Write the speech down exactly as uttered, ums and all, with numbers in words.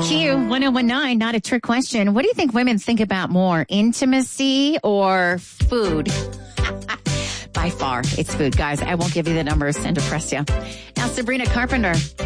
Q one oh one nine, not a trick question. What do you think women think about more, intimacy or food? By far, it's food, guys. I won't give you the numbers and depress you. Now, Sabrina Carpenter